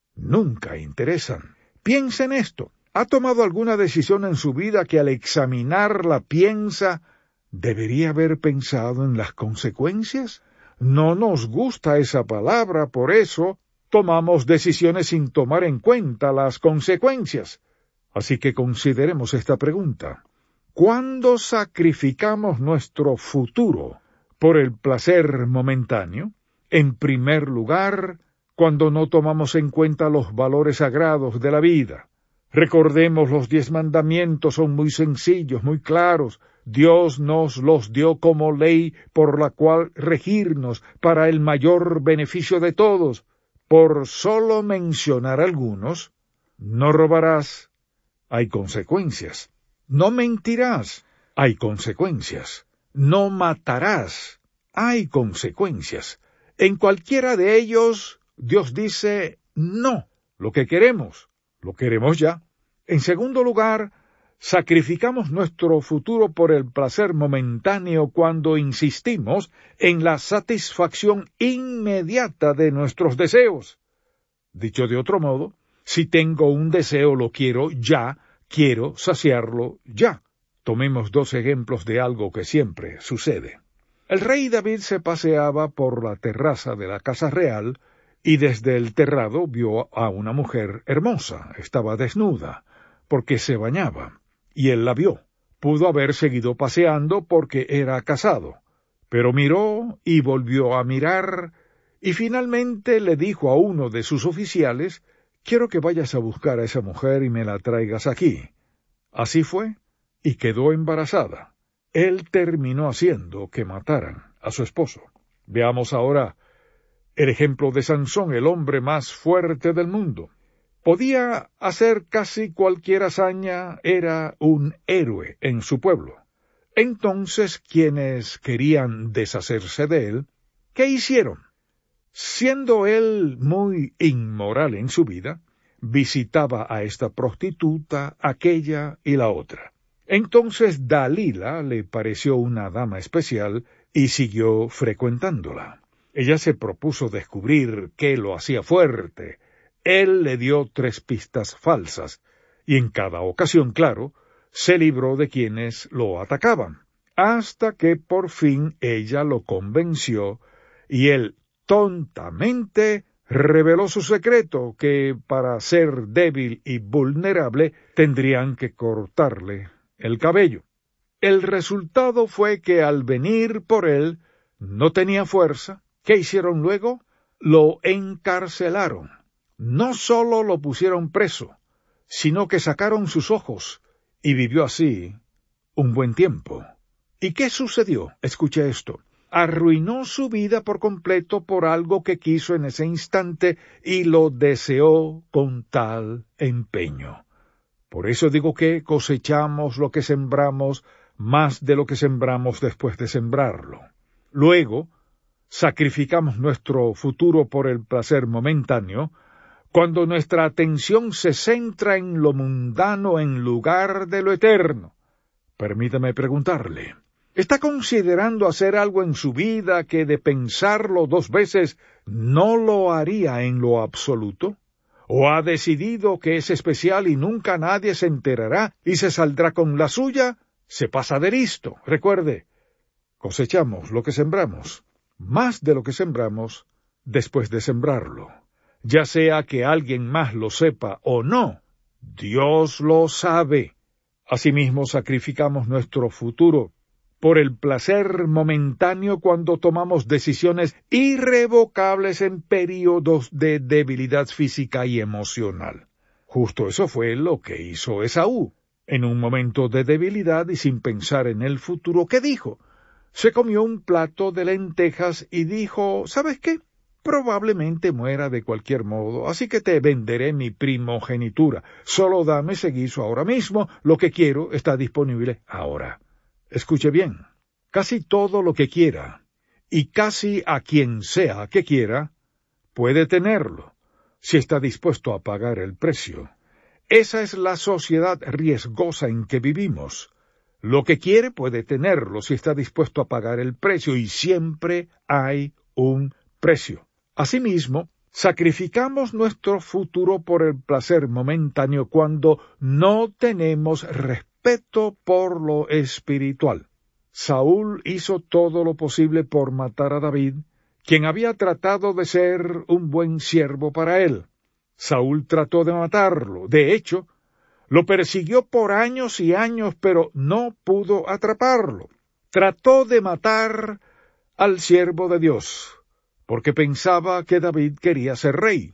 nunca interesan. Piensa en esto. ¿Ha tomado alguna decisión en su vida que al examinarla piensa, debería haber pensado en las consecuencias? No nos gusta esa palabra, por eso tomamos decisiones sin tomar en cuenta las consecuencias. Así que consideremos esta pregunta. ¿Cuándo sacrificamos nuestro futuro por el placer momentáneo? En primer lugar, cuando no tomamos en cuenta los valores sagrados de la vida. Recordemos, los diez mandamientos son muy sencillos, muy claros. Dios nos los dio como ley por la cual regirnos para el mayor beneficio de todos. Por solo mencionar algunos, no robarás, hay consecuencias. No mentirás, hay consecuencias. No matarás, hay consecuencias. En cualquiera de ellos, Dios dice no. Lo que queremos, lo queremos ya. En segundo lugar, sacrificamos nuestro futuro por el placer momentáneo cuando insistimos en la satisfacción inmediata de nuestros deseos. Dicho de otro modo, si tengo un deseo lo quiero ya, quiero saciarlo ya. Tomemos dos ejemplos de algo que siempre sucede. El rey David se paseaba por la terraza de la casa real y desde el terrado vio a una mujer hermosa. Estaba desnuda, porque se bañaba, y él la vio. Pudo haber seguido paseando porque era casado, pero miró y volvió a mirar, y finalmente le dijo a uno de sus oficiales, «Quiero que vayas a buscar a esa mujer y me la traigas aquí». Así fue, y quedó embarazada. Él terminó haciendo que mataran a su esposo. Veamos ahora El ejemplo de Sansón, el hombre más fuerte del mundo. Podía hacer casi cualquier hazaña, era un héroe en su pueblo. Entonces, quienes querían deshacerse de él, ¿qué hicieron? Siendo él muy inmoral en su vida, visitaba a esta prostituta, aquella y la otra. Entonces Dalila le pareció una dama especial y siguió frecuentándola. Ella se propuso descubrir qué lo hacía fuerte. Él le dio tres pistas falsas, y en cada ocasión, claro, se libró de quienes lo atacaban, hasta que por fin ella lo convenció, y él tontamente reveló su secreto, que para ser débil y vulnerable tendrían que cortarle el cabello. El resultado fue que al venir por él no tenía fuerza. ¿Qué hicieron luego? Lo encarcelaron. No solo lo pusieron preso, sino que sacaron sus ojos, y vivió así un buen tiempo. ¿Y qué sucedió? Escuche esto. Arruinó su vida por completo por algo que quiso en ese instante y lo deseó con tal empeño. Por eso digo que cosechamos lo que sembramos, más de lo que sembramos después de sembrarlo. Luego, sacrificamos nuestro futuro por el placer momentáneo, cuando nuestra atención se centra en lo mundano en lugar de lo eterno. Permítame preguntarle, ¿está considerando hacer algo en su vida que de pensarlo dos veces no lo haría en lo absoluto? ¿O ha decidido que es especial y nunca nadie se enterará y se saldrá con la suya? Se pasa de listo. Recuerde, cosechamos lo que sembramos, más de lo que sembramos después de sembrarlo. Ya sea que alguien más lo sepa o no, Dios lo sabe. Asimismo, sacrificamos nuestro futuro por el placer momentáneo cuando tomamos decisiones irrevocables en períodos de debilidad física y emocional. Justo eso fue lo que hizo Esaú. En un momento de debilidad y sin pensar en el futuro, ¿qué dijo? Se comió un plato de lentejas y dijo, ¿sabes qué? Probablemente muera de cualquier modo, así que te venderé mi primogenitura. Solo dame ese guiso ahora mismo, lo que quiero está disponible ahora. Escuche bien, casi todo lo que quiera, y casi a quien sea que quiera, puede tenerlo, si está dispuesto a pagar el precio. Esa es la sociedad riesgosa en que vivimos. Lo que quiere puede tenerlo si está dispuesto a pagar el precio, y siempre hay un precio. Asimismo, sacrificamos nuestro futuro por el placer momentáneo cuando no tenemos respeto por lo espiritual. Saúl hizo todo lo posible por matar a David, quien había tratado de ser un buen siervo para él. Saúl trató de matarlo. De hecho, lo persiguió por años y años, pero no pudo atraparlo. Trató de matar al siervo de Dios, porque pensaba que David quería ser rey.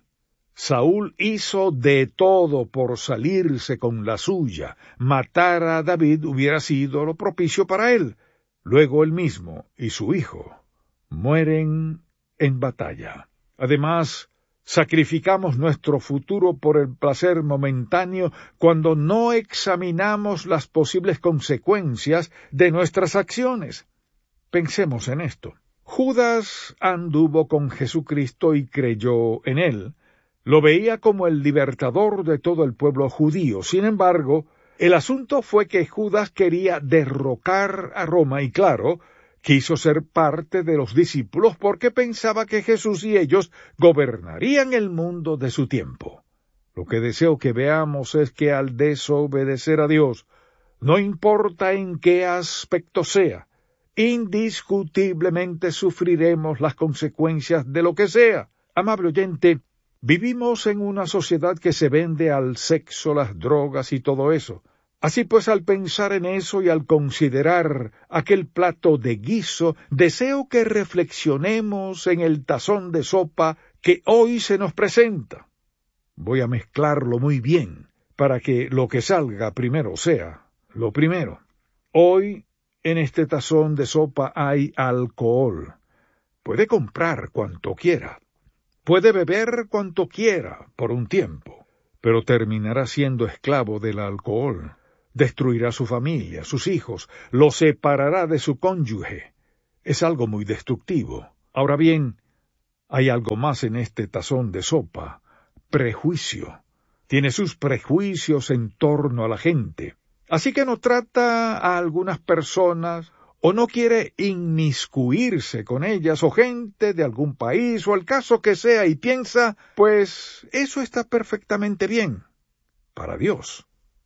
Saúl hizo de todo por salirse con la suya. Matar a David hubiera sido lo propicio para él. Luego él mismo y su hijo mueren en batalla. Además, sacrificamos nuestro futuro por el placer momentáneo cuando no examinamos las posibles consecuencias de nuestras acciones. Pensemos en esto. Judas anduvo con Jesucristo y creyó en él. Lo veía como el libertador de todo el pueblo judío. Sin embargo, el asunto fue que Judas quería derrocar a Roma y, claro, quiso ser parte de los discípulos porque pensaba que Jesús y ellos gobernarían el mundo de su tiempo. Lo que deseo que veamos es que al desobedecer a Dios, no importa en qué aspecto sea, indiscutiblemente sufriremos las consecuencias de lo que sea. Amable oyente, vivimos en una sociedad que se vende al sexo, las drogas y todo eso. Así pues, al pensar en eso y al considerar aquel plato de guiso, deseo que reflexionemos en el tazón de sopa que hoy se nos presenta. Voy a mezclarlo muy bien para que lo que salga primero sea lo primero. Hoy, en este tazón de sopa hay alcohol. Puede comprar cuanto quiera. Puede beber cuanto quiera por un tiempo, pero terminará siendo esclavo del alcohol. Destruirá su familia, sus hijos, lo separará de su cónyuge. Es algo muy destructivo. Ahora bien, hay algo más en este tazón de sopa: prejuicio. Tiene sus prejuicios en torno a la gente. Así que no trata a algunas personas o no quiere inmiscuirse con ellas o gente de algún país o el caso que sea y piensa, pues eso está perfectamente bien. Para Dios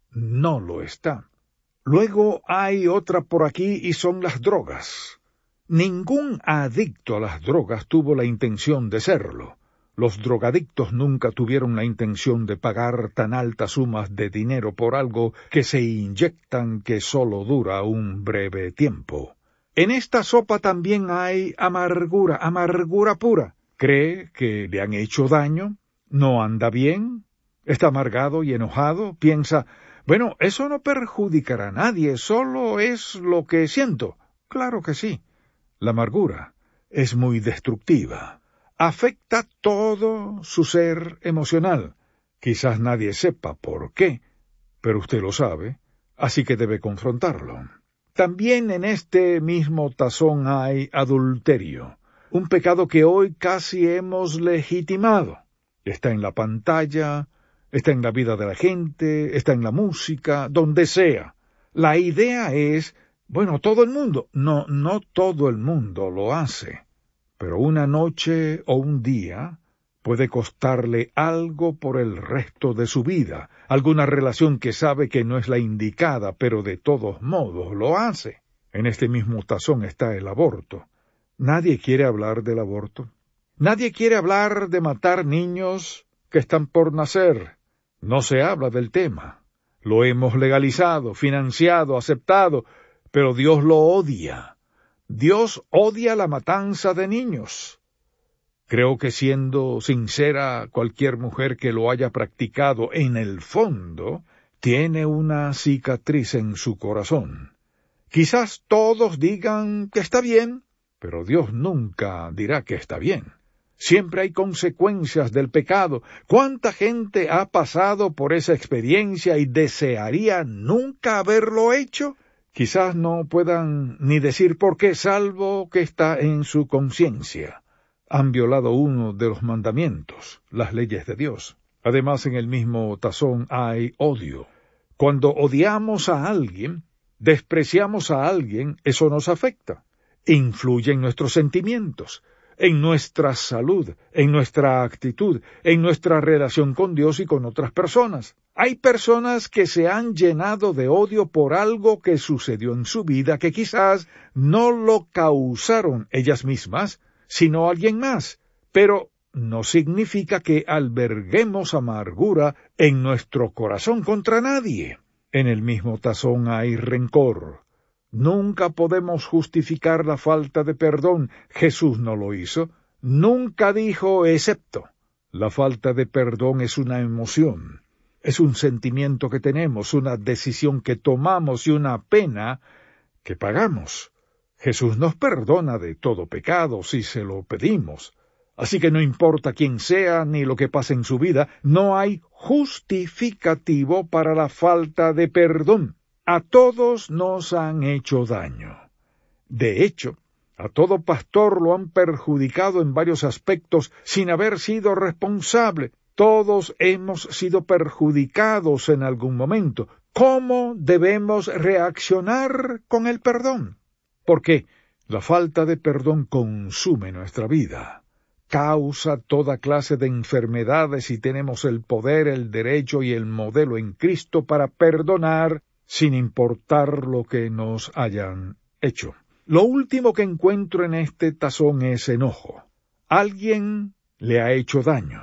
no lo está. Luego hay otra por aquí y son las drogas. Ningún adicto a las drogas tuvo la intención de serlo. Los drogadictos nunca tuvieron la intención de pagar tan altas sumas de dinero por algo que se inyectan que solo dura un breve tiempo. En esta sopa también hay amargura, amargura pura. ¿Cree que le han hecho daño? ¿No anda bien? ¿Está amargado y enojado? Piensa, bueno, eso no perjudicará a nadie, solo es lo que siento. Claro que sí. La amargura es muy destructiva. Afecta todo su ser emocional. Quizás nadie sepa por qué, pero usted lo sabe, así que debe confrontarlo. También en este mismo tazón hay adulterio, un pecado que hoy casi hemos legitimado. Está en la pantalla, está en la vida de la gente, está en la música, donde sea. La idea es, bueno, todo el mundo. No, no todo el mundo lo hace. Pero una noche o un día puede costarle algo por el resto de su vida, alguna relación que sabe que no es la indicada, pero de todos modos lo hace. En este mismo tazón está el aborto. Nadie quiere hablar del aborto. Nadie quiere hablar de matar niños que están por nacer. No se habla del tema. Lo hemos legalizado, financiado, aceptado, pero Dios lo odia. Dios odia la matanza de niños. Creo que siendo sincera, cualquier mujer que lo haya practicado en el fondo tiene una cicatriz en su corazón. Quizás todos digan que está bien, pero Dios nunca dirá que está bien. Siempre hay consecuencias del pecado. ¿Cuánta gente ha pasado por esa experiencia y desearía nunca haberlo hecho? Quizás no puedan ni decir por qué, salvo que está en su conciencia. Han violado uno de los mandamientos, las leyes de Dios. Además, en el mismo tazón hay odio. Cuando odiamos a alguien, despreciamos a alguien, eso nos afecta. Influye en nuestros sentimientos, en nuestra salud, en nuestra actitud, en nuestra relación con Dios y con otras personas. Hay personas que se han llenado de odio por algo que sucedió en su vida que quizás no lo causaron ellas mismas, sino alguien más, pero no significa que alberguemos amargura en nuestro corazón contra nadie. En el mismo tazón hay rencor. Nunca podemos justificar la falta de perdón. Jesús no lo hizo. Nunca dijo excepto. La falta de perdón es una emoción. Es un sentimiento que tenemos, una decisión que tomamos y una pena que pagamos. Jesús nos perdona de todo pecado si se lo pedimos. Así que no importa quién sea ni lo que pase en su vida, no hay justificativo para la falta de perdón. A todos nos han hecho daño. De hecho, a todo pastor lo han perjudicado en varios aspectos sin haber sido responsable. Todos hemos sido perjudicados en algún momento. ¿Cómo debemos reaccionar con el perdón? Porque la falta de perdón consume nuestra vida. Causa toda clase de enfermedades y tenemos el poder, el derecho y el modelo en Cristo para perdonar sin importar lo que nos hayan hecho. Lo último que encuentro en este tazón es enojo. Alguien le ha hecho daño.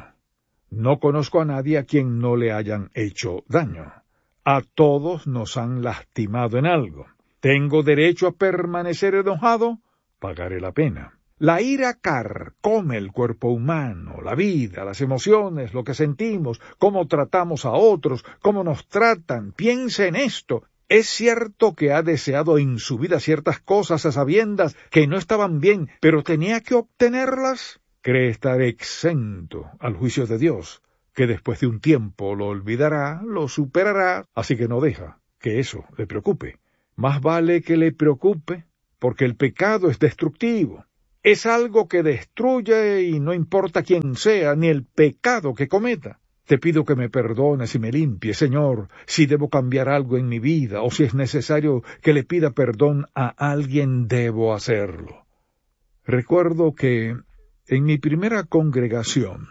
No conozco a nadie a quien no le hayan hecho daño. A todos nos han lastimado en algo. ¿Tengo derecho a permanecer enojado? Pagaré la pena. La ira carcome el cuerpo humano, la vida, las emociones, lo que sentimos, cómo tratamos a otros, cómo nos tratan. Piense en esto. Es cierto que ha deseado en su vida ciertas cosas a sabiendas que no estaban bien, pero tenía que obtenerlas. cree estar exento al juicio de Dios, que después de un tiempo lo olvidará, lo superará, así que no deja que eso le preocupe. Más vale que le preocupe, porque el pecado es destructivo. Es algo que destruye y no importa quién sea, ni el pecado que cometa. Te pido que me perdones y me limpies, Señor, si debo cambiar algo en mi vida, o si es necesario que le pida perdón a alguien, debo hacerlo. Recuerdo que en mi primera congregación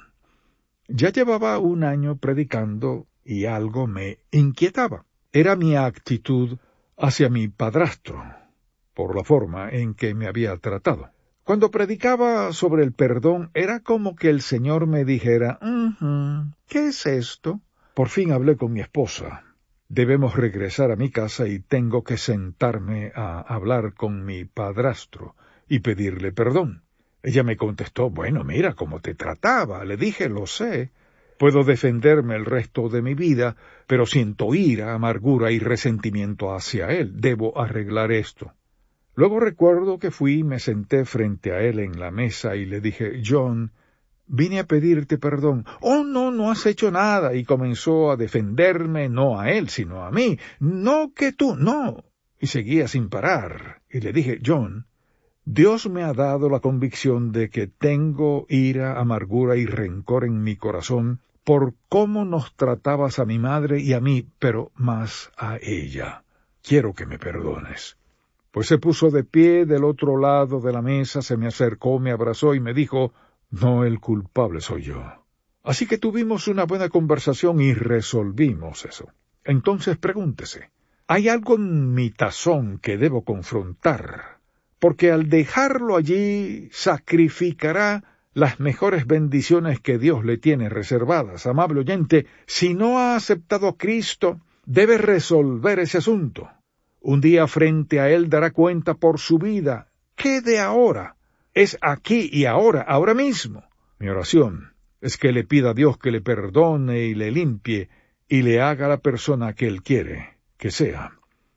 ya llevaba un año predicando y algo me inquietaba. Era mi actitud hacia mi padrastro, por la forma en que me había tratado. Cuando predicaba sobre el perdón, era como que el Señor me dijera, uh-huh, ¿qué es esto? Por fin hablé con mi esposa. Debemos regresar a mi casa y tengo que sentarme a hablar con mi padrastro y pedirle perdón. Ella me contestó, bueno, mira cómo te trataba. Le dije, lo sé. Puedo defenderme el resto de mi vida, pero siento ira, amargura y resentimiento hacia él. Debo arreglar esto. Luego recuerdo que fui y me senté frente a él en la mesa y le dije, John, vine a pedirte perdón. Oh, no, no has hecho nada. Y comenzó a defenderme, no a él, sino a mí. No que tú, no. Y seguía sin parar. Y le dije, John, Dios me ha dado la convicción de que tengo ira, amargura y rencor en mi corazón por cómo nos tratabas a mi madre y a mí, pero más a ella. Quiero que me perdones. Pues se puso de pie del otro lado de la mesa, se me acercó, me abrazó y me dijo, no, el culpable soy yo. Así que tuvimos una buena conversación y resolvimos eso. Entonces pregúntese, ¿hay algo en mi tazón que debo confrontar? Porque al dejarlo allí, sacrificará las mejores bendiciones que Dios le tiene reservadas. Amable oyente, si no ha aceptado a Cristo, debe resolver ese asunto. Un día frente a Él dará cuenta por su vida. ¿Qué de ahora? Es aquí y ahora, ahora mismo. Mi oración es que le pida a Dios que le perdone y le limpie y le haga la persona que Él quiere que sea.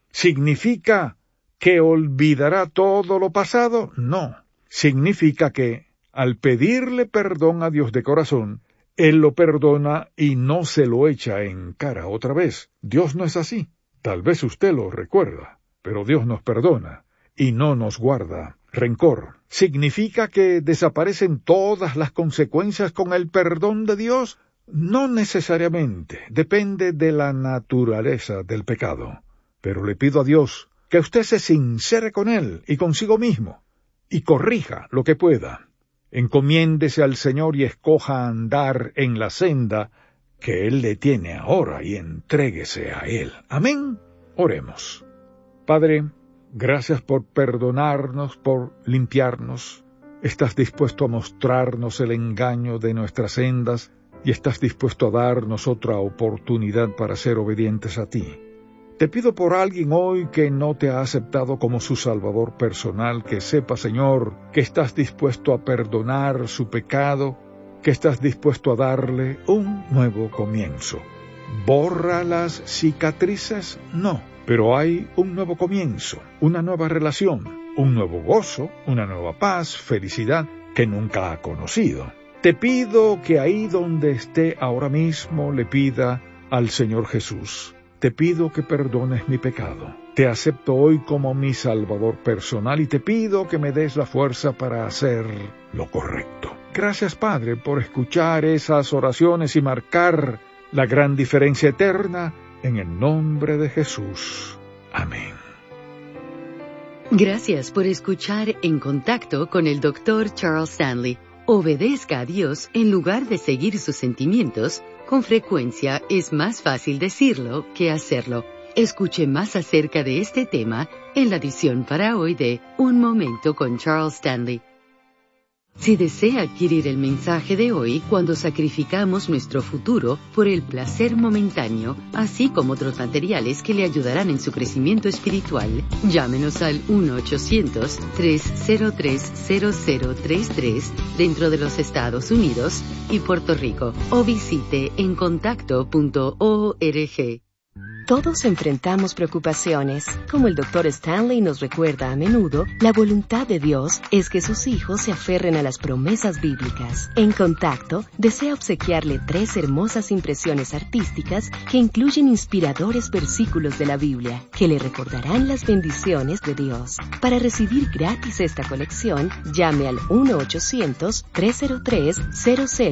¿Significa que olvidará todo lo pasado? No. Significa que, al pedirle perdón a Dios de corazón, Él lo perdona y no se lo echa en cara otra vez. Dios no es así. Tal vez usted lo recuerda, pero Dios nos perdona y no nos guarda rencor. ¿Significa que desaparecen todas las consecuencias con el perdón de Dios? No necesariamente, depende de la naturaleza del pecado. Pero le pido a Dios que usted se sincere con Él y consigo mismo, y corrija lo que pueda. Encomiéndese al Señor y escoja andar en la senda que Él le tiene ahora y entréguese a Él. Amén. Oremos. Padre, gracias por perdonarnos, por limpiarnos. Estás dispuesto a mostrarnos el engaño de nuestras sendas y estás dispuesto a darnos otra oportunidad para ser obedientes a ti. Te pido por alguien hoy que no te ha aceptado como su Salvador personal, que sepa, Señor, que estás dispuesto a perdonar su pecado, que estás dispuesto a darle un nuevo comienzo. ¿Borra las cicatrices? No, pero hay un nuevo comienzo, una nueva relación, un nuevo gozo, una nueva paz, felicidad que nunca ha conocido. Te pido que ahí donde esté ahora mismo le pida al Señor Jesús. Te pido que perdones mi pecado. Te acepto hoy como mi Salvador personal y te pido que me des la fuerza para hacer lo correcto. Gracias, Padre, por escuchar esas oraciones y marcar la gran diferencia eterna en el nombre de Jesús. Amén. Gracias por escuchar En Contacto con el doctor Charles Stanley. Obedezca a Dios en lugar de seguir sus sentimientos. Con frecuencia es más fácil decirlo que hacerlo. Escuche más acerca de este tema en la edición para hoy de Un Momento con Charles Stanley. Si desea adquirir el mensaje de hoy, cuando sacrificamos nuestro futuro por el placer momentáneo, así como otros materiales que le ayudarán en su crecimiento espiritual, llámenos al uno ochocientos, tres cero tres, cero cero tres tres dentro de los Estados Unidos y Puerto Rico o visite en contacto punto org. Todos enfrentamos preocupaciones. Como el doctor Stanley nos recuerda a menudo, la voluntad de Dios es que sus hijos se aferren a las promesas bíblicas. En Contacto, desea obsequiarle tres hermosas impresiones artísticas que incluyen inspiradores versículos de la Biblia, que le recordarán las bendiciones de Dios. Para recibir gratis esta colección, llame al uno ochocientos, tres cero tres, cero cero